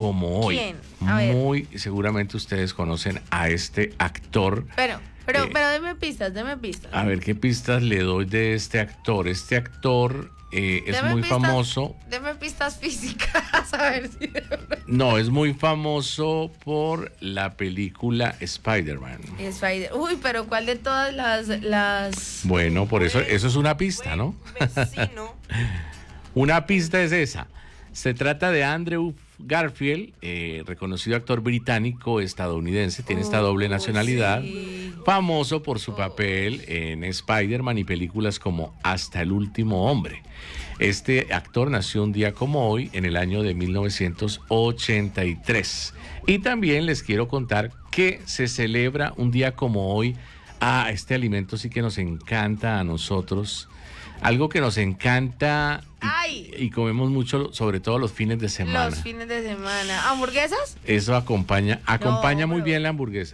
como hoy. ¿Quién? A ver. Muy seguramente ustedes conocen a este actor. Pero deme pistas. A ver, ¿qué pistas le doy de este actor? Este actor es Deme muy pistas, famoso. Deme pistas físicas, a ver si... No, es muy famoso por la película Spider-Man. Uy, pero ¿cuál de todas las... Bueno, por eso es una pista, ¿no? Vecino. Una pista es esa. Se trata de Andrew Garfield, reconocido actor británico estadounidense, tiene esta doble nacionalidad, sí. famoso por su papel en Spider-Man y películas como Hasta el último hombre. Este actor nació un día como hoy, en el año de 1983. Y también les quiero contar que se celebra un día como hoy. Este alimento sí que nos encanta a nosotros. Algo que nos encanta y comemos mucho, sobre todo los fines de semana. Los fines de semana. ¿Hamburguesas? Eso acompaña muy bien la hamburguesa.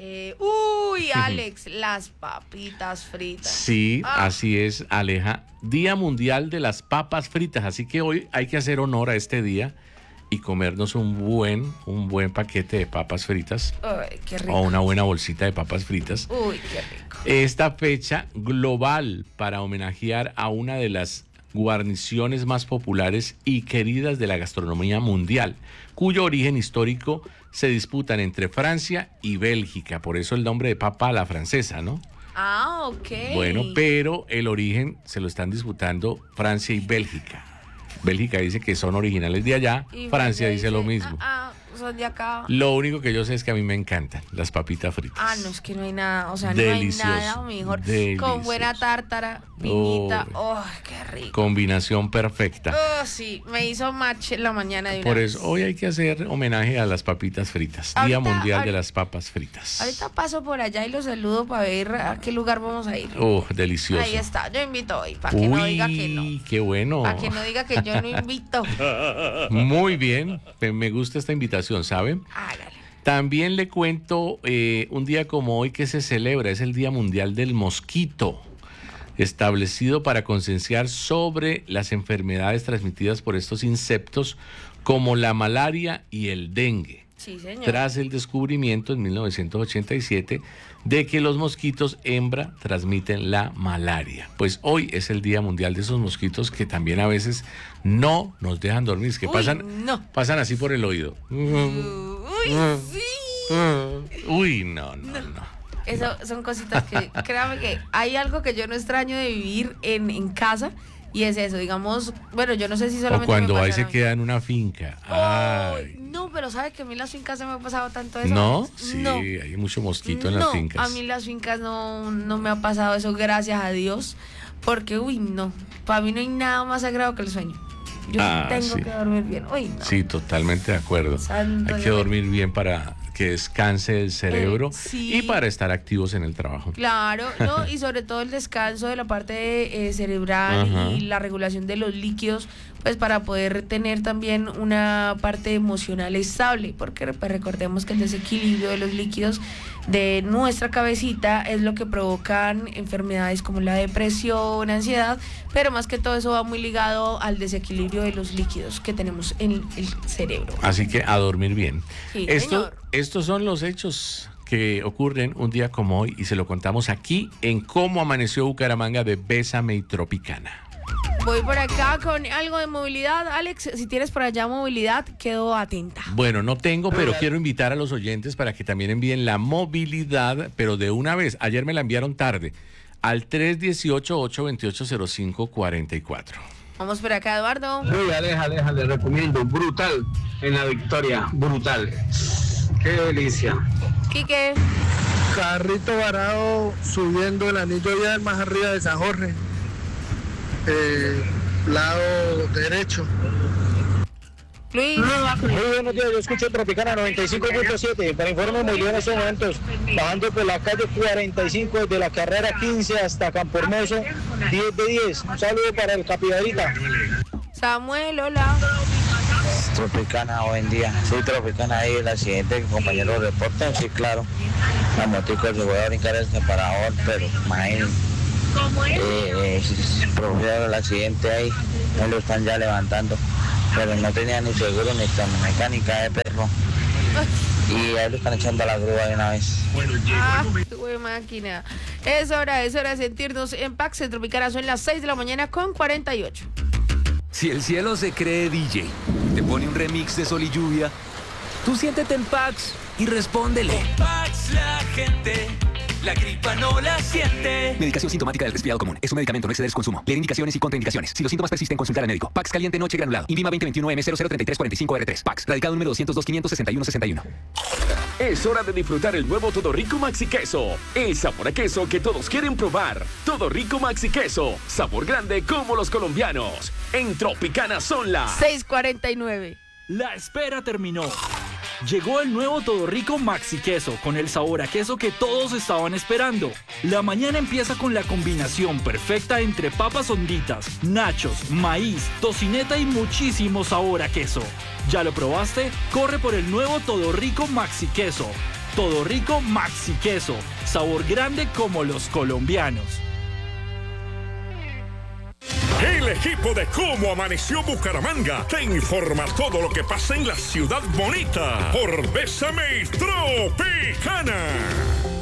Alex, las papitas fritas. Sí, así es, Aleja. Día Mundial de las Papas Fritas. Así que hoy hay que hacer honor a este día y comernos un buen paquete de papas fritas. Uy, qué rico. O una buena bolsita de papas fritas. Uy, qué rico. Esta fecha global para homenajear a una de las guarniciones más populares y queridas de la gastronomía mundial, cuyo origen histórico se disputan entre Francia y Bélgica. Por eso el nombre de papa a la francesa, ¿no? Ok. Bueno, pero el origen se lo están disputando Francia y Bélgica. Bélgica dice que son originales de allá, Y Francia dice lo mismo. Son de acá. Lo único que yo sé es que a mí me encantan las papitas fritas. No, es que no hay nada, no Delicioso, hay nada mejor. delicioso. Con buena tártara, piñita, qué rico. Combinación perfecta. Sí, me hizo match en la mañana de una Por vez. eso hoy hay que hacer homenaje a las papitas fritas. Día Mundial de las Papas Fritas. Ahorita paso por allá y los saludo para ver a qué lugar vamos a ir. Delicioso. Ahí está, yo invito hoy, para que no diga que no. Qué bueno. Para que no diga que yo no invito. Muy bien, me gusta esta invitación, ¿saben? Hágale. También le cuento un día como hoy que se celebra, es el Día Mundial del Mosquito, establecido para concienciar sobre las enfermedades transmitidas por estos insectos como la malaria y el dengue. Sí, señor. Tras el descubrimiento en 1987 de que los mosquitos hembra transmiten la malaria. Pues hoy es el Día Mundial de esos mosquitos que también a veces no nos dejan dormir, es que pasan así por el oído. Sí. Uy, no. Eso son cositas que, créame que hay algo que yo no extraño de vivir en casa. Y es eso, digamos, bueno, yo no sé si solamente o cuando me ahí pasa se queda en una finca. No, pero ¿sabe que a mí las fincas se me ha pasado tanto eso? ¿No? Sí, No. hay mucho mosquito en las fincas. A mí las fincas no me ha pasado eso, gracias a Dios, porque, no, para mí no hay nada más sagrado que el sueño. Yo tengo que dormir bien. No. Sí, totalmente de acuerdo. Santo hay que dormir bien para que descanse el cerebro sí. y para estar activos en el trabajo. Claro, ¿no? Y sobre todo el descanso de la parte cerebral y la regulación de los líquidos, pues para poder tener también una parte emocional estable, porque pues, recordemos que el desequilibrio de los líquidos de nuestra cabecita es lo que provocan enfermedades como la depresión, ansiedad, pero más que todo eso va muy ligado al desequilibrio de los líquidos que tenemos en el cerebro. Así que a dormir bien. Sí, Estos son los hechos que ocurren un día como hoy y se lo contamos aquí en Cómo Amaneció Bucaramanga de Bésame y Tropicana. Voy por acá con algo de movilidad. Alex, si tienes por allá movilidad, quedo atenta. Bueno, no tengo, pero quiero invitar a los oyentes para que también envíen la movilidad, pero de una vez. Ayer me la enviaron tarde, al 318-828-0544. Vamos por acá, Eduardo. Sí, Aleja, le recomiendo. Brutal en la Victoria, brutal. Qué delicia. Quique. Carrito varado subiendo el anillo vial más arriba de San Jorge. Lado derecho. Luis. Muy buenos días, yo escucho Tropicana 95.7 para informe de movilidad en estos momentos, bajando por la calle 45 desde la carrera 15 hasta Campo Hermoso, 10 de 10. Un saludo para el Capibarita. Samuel, hola. Tropicana, buen día. Sí, Tropicana, ahí el accidente que compañeros reportan, sí, claro. La motico se voy a brincar el separador, pero imagínense. Produjeron el accidente ahí, no lo están ya levantando, pero no tenía ni seguro ni mecánica, pero carro. Y ahí lo están echando a la grúa de una vez. Güey, máquina. Es hora de sentirnos en Pax en Tropicana. Son las 6 de la mañana con 48. Si el cielo se cree DJ, te pone un remix de Sol y Lluvia, tú siéntete en Pax y respóndele. En Pax la gente, la gripa no la siente. Medicación sintomática del resfriado común. Es un medicamento, no exceder su consumo. Leer indicaciones y contraindicaciones. Si los síntomas persisten, consultar al médico. Pax caliente noche granulado. Invima 2021M003345R3. Pax. Radicado número 202-561-61. Es hora de disfrutar el nuevo Todo Rico Maxi Queso. El sabor a queso que todos quieren probar. Todo Rico Maxi Queso. Sabor grande como los colombianos. En Tropicana son las 6:49. La espera terminó. Llegó el nuevo Todo Rico Maxi Queso, con el sabor a queso que todos estaban esperando. La mañana empieza con la combinación perfecta entre papas honditas, nachos, maíz, tocineta y muchísimo sabor a queso. ¿Ya lo probaste? Corre por el nuevo Todo Rico Maxi Queso. Todo Rico Maxi Queso, sabor grande como los colombianos. El equipo de Cómo Amaneció Bucaramanga te informa todo lo que pasa en la ciudad bonita por Bésame Tropicana.